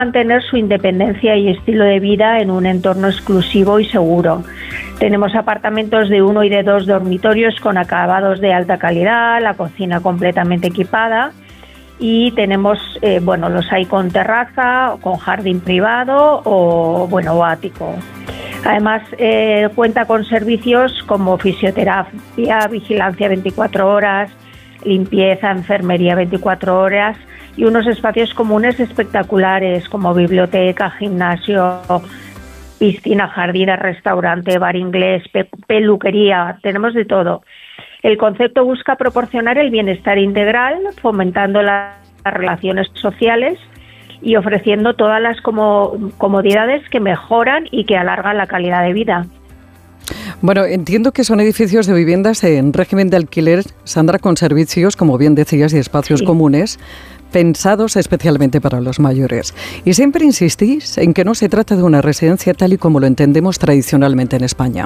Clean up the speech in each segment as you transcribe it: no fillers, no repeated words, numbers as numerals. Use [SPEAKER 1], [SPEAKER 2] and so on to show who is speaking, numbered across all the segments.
[SPEAKER 1] mantener su independencia y estilo de vida en un entorno exclusivo y seguro. Tenemos apartamentos de 1 y de 2 dormitorios con acabados de alta calidad, la cocina completamente equipada y tenemos, los hay con terraza, con jardín privado o ático. Además, cuenta con servicios como fisioterapia, vigilancia 24 horas, limpieza, enfermería 24 horas y unos espacios comunes espectaculares como biblioteca, gimnasio, piscina, jardín, restaurante, bar inglés, peluquería, tenemos de todo. El concepto busca proporcionar el bienestar integral, fomentando las relaciones sociales y ofreciendo todas las comodidades que mejoran y que alargan la calidad de vida.
[SPEAKER 2] Bueno, entiendo que son edificios de viviendas en régimen de alquiler, Sandra, con servicios, como bien decías, y espacios comunes, pensados especialmente para los mayores. Y siempre insistís en que no se trata de una residencia tal y como lo entendemos tradicionalmente en España.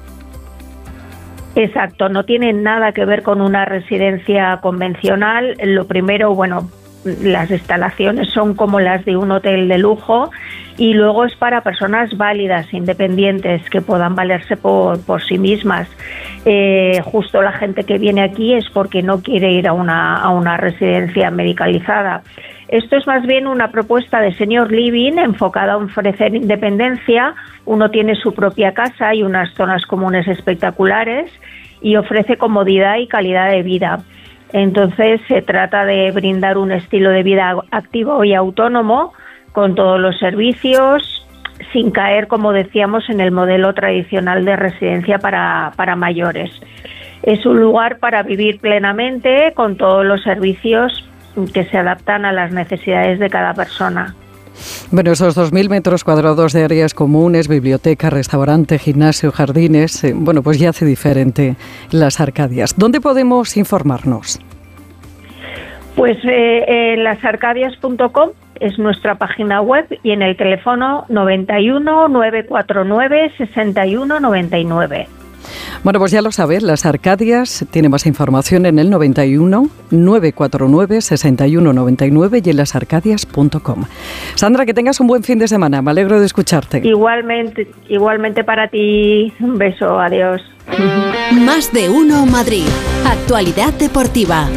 [SPEAKER 1] Exacto, no tiene nada que ver con una residencia convencional. Lo primero, las instalaciones son como las de un hotel de lujo y luego es para personas válidas, independientes, que puedan valerse por sí mismas. Justo la gente que viene aquí es porque no quiere ir a una residencia medicalizada. Esto es más bien una propuesta de senior living enfocada a ofrecer independencia. Uno tiene su propia casa y unas zonas comunes espectaculares y ofrece comodidad y calidad de vida. Entonces se trata de brindar un estilo de vida activo y autónomo con todos los servicios, sin caer, como decíamos, en el modelo tradicional de residencia para mayores. Es un lugar para vivir plenamente con todos los servicios que se adaptan a las necesidades de cada persona.
[SPEAKER 2] Bueno, esos 2.000 metros cuadrados de áreas comunes, biblioteca, restaurante, gimnasio, jardines, pues ya hace diferente las Arcadias. ¿Dónde podemos informarnos?
[SPEAKER 1] Pues en lasarcadias.com es nuestra página web y en el teléfono 91 949 61 99.
[SPEAKER 2] Bueno, pues ya lo sabes, Las Arcadias tiene más información en el 91 949 61 99 y en lasarcadias.com. Sandra, que tengas un buen fin de semana, me alegro de escucharte.
[SPEAKER 1] Igualmente para ti, un beso, adiós.
[SPEAKER 3] Más de uno Madrid, actualidad deportiva.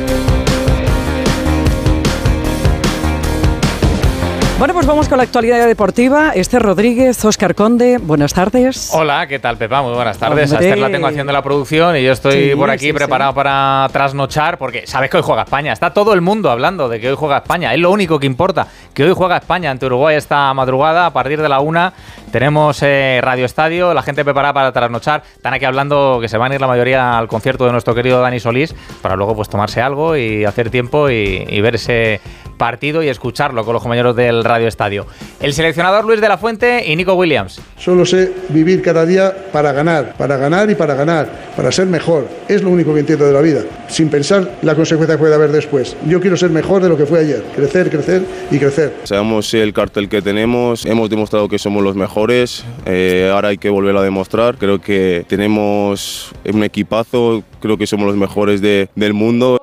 [SPEAKER 2] Bueno, pues vamos con la actualidad deportiva. Esther Rodríguez, Óscar Conde, buenas tardes.
[SPEAKER 4] Hola, ¿qué tal, Pepa? Muy buenas tardes.
[SPEAKER 2] Hombre.
[SPEAKER 4] A Esther la tengo haciendo la producción y yo estoy por aquí preparado para trasnochar porque sabes que hoy juega España. Está todo el mundo hablando de que hoy juega España. Es lo único que importa, que hoy juega España ante Uruguay esta madrugada. A partir de la 1 tenemos Radio Estadio, la gente preparada para trasnochar. Están aquí hablando que se van a ir la mayoría al concierto de nuestro querido Dani Solís para luego pues tomarse algo y hacer tiempo y ver ese partido y escucharlo con los compañeros del Radio Estadio. El seleccionador Luis de la Fuente y Nico Williams.
[SPEAKER 5] Solo sé vivir cada día para ganar y para ganar, para ser mejor. Es lo único que entiendo de la vida, sin pensar la consecuencia que puede haber después. Yo quiero ser mejor de lo que fue ayer, crecer y crecer.
[SPEAKER 6] Sabemos el cartel que tenemos, hemos demostrado que somos los mejores, ahora hay que volver a demostrar. Creo que tenemos un equipazo, creo que somos los mejores del mundo.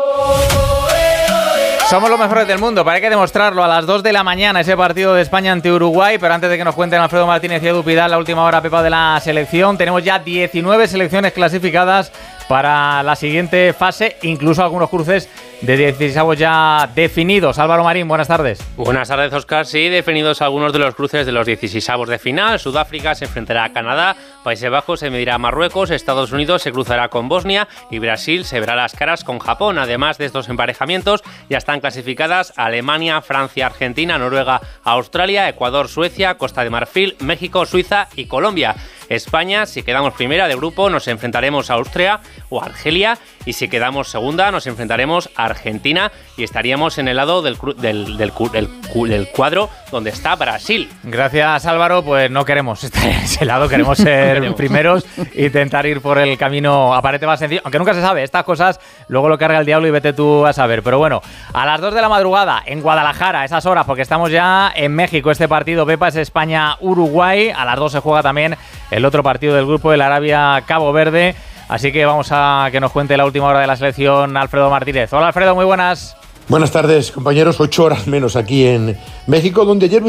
[SPEAKER 4] Somos los mejores del mundo, pero hay que demostrarlo a las 2 de la mañana, ese partido de España ante Uruguay. Pero antes de que nos cuenten Alfredo Martínez y Edu Pidal, la última hora, Pepa, de la selección, tenemos ya 19 selecciones clasificadas para la siguiente fase, incluso algunos cruces de 16avos ya definidos. Álvaro Marín, buenas tardes.
[SPEAKER 7] Buenas tardes, Óscar. Sí, definidos algunos de los cruces de los 16avos de final. Sudáfrica se enfrentará a Canadá, Países Bajos se medirá a Marruecos, Estados Unidos se cruzará con Bosnia y Brasil se verá las caras con Japón. Además de estos emparejamientos, ya están clasificadas Alemania, Francia, Argentina, Noruega, Australia, Ecuador, Suecia, Costa de Marfil, México, Suiza y Colombia. España, si quedamos primera de grupo, nos enfrentaremos a Austria o Argelia, y si quedamos segunda, nos enfrentaremos a Argentina y estaríamos en el lado del cuadro donde está Brasil.
[SPEAKER 4] Gracias, Álvaro. Pues no queremos estar en ese lado, queremos ser primeros e intentar ir por el camino aparente más sencillo, aunque nunca se sabe, estas cosas luego lo carga el diablo y vete tú a saber. Pero bueno, a las 2 de la madrugada en Guadalajara, esas horas, porque estamos ya en México. Este partido, Pepa, es España-Uruguay. A las 2 se juega también el otro partido del grupo, el Arabia-Cabo Verde. Así que vamos a que nos cuente la última hora de la selección Alfredo Martínez. Hola, Alfredo, muy buenas.
[SPEAKER 8] Buenas tardes, compañeros. 8 horas menos aquí en México, donde ayer